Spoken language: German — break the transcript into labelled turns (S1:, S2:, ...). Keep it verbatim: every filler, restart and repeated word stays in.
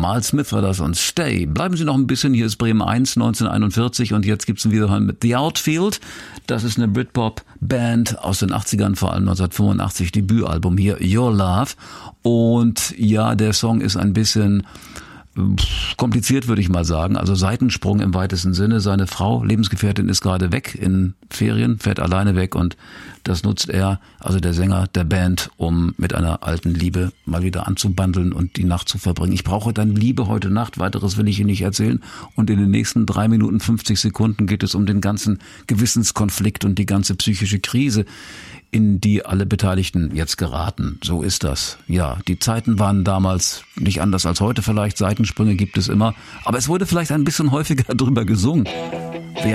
S1: Miles Smith war das und Stay. Bleiben Sie noch ein bisschen, hier ist Bremen eins, neunzehnhunderteinundvierzig und jetzt gibt's ein Wiederhören mit The Outfield. Das ist eine Britpop-Band aus den achtzigern, vor allem neunzehnhundertfünfundachtzig, Debütalbum hier, Your Love. Und ja, der Song ist ein bisschen kompliziert, würde ich mal sagen. Also Seitensprung im weitesten Sinne. Seine Frau, Lebensgefährtin, ist gerade weg in Ferien, fährt alleine weg und das nutzt er, also der Sänger der Band, um mit einer alten Liebe mal wieder anzubandeln und die Nacht zu verbringen. Ich brauche dann Liebe heute Nacht, weiteres will ich Ihnen nicht erzählen. Und in den nächsten drei Minuten fünfzig Sekunden geht es um den ganzen Gewissenskonflikt und die ganze psychische Krise, in die alle Beteiligten jetzt geraten. So ist das. Ja, die Zeiten waren damals nicht anders als heute vielleicht. Seitensprünge gibt es immer. Aber es wurde vielleicht ein bisschen häufiger drüber gesungen.